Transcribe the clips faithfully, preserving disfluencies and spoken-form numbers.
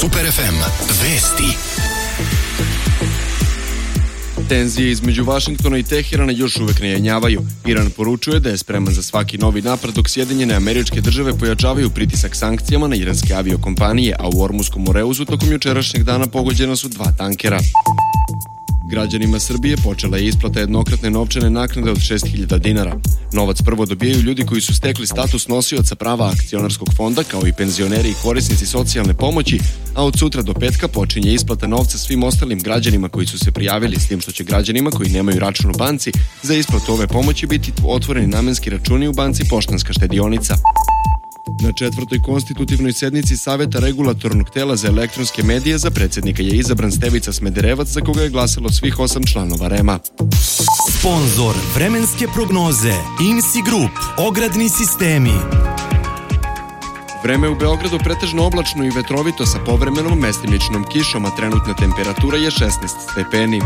Super ef em vesti. Tenzije između Vašingtona i Teherana još uvek ne jenjavaju. Iran poručuje da je spreman za svaki novi napad, dok Sjedinjene Američke Države pojačavaju pritisak sankcijama na iranske aviokompanije, a u Ormuskom Moreuzu tokom jučerašnjeg dana pogođena su dva tankera. Građanima Srbije počela je isplata jednokratne novčane naknade od šest hiljada dinara. Novac prvo dobijaju ljudi koji su stekli status nosioca prava akcionarskog fonda, kao i penzioneri i korisnici socijalne pomoći, a od sutra do petka počinje isplata novca svim ostalim građanima koji su se prijavili, s tim što će građanima koji nemaju račun u banci za isplatu ove pomoći biti otvoreni namenski računi u banci Poštanska štedionica. Na četvrtoj konstitutivnoj sednici Saveta regulatornog tela za elektronske medije za predsjednika je izabran Stevica Smederevac, za koga je glasalo svih osam članova REM-a. Sponzor vremenske prognoze I M S I Group, ogradni sistemi. Vreme u Beogradu pretežno oblačno i vetrovito sa povremenom mestimičnom kišom, a trenutna temperatura je šesnaest stepeni.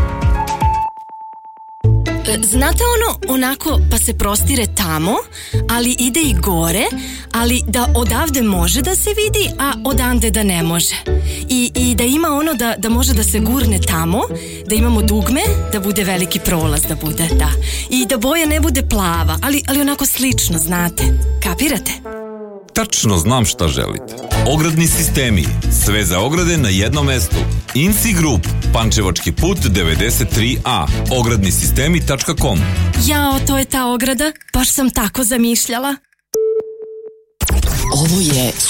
Znate ono, onako pa se prostire tamo, ali ide i gore, ali da odavde može da se vidi, a odande da ne može. I, i da ima ono da, da može da se gurne tamo, da imamo dugme, da bude veliki prolaz da bude, da. I da boja ne bude plava, ali, ali onako slično, znate. Kapirate? Tačno znam šta želite. Ogradni sistemi, sve za ograde na jednom mestu. I M S I Group, Pančevački put devedeset tri A, ogradni sistemi tačka com. Jao, to je ta ograda, baš sam tako zamišljala. Ovo je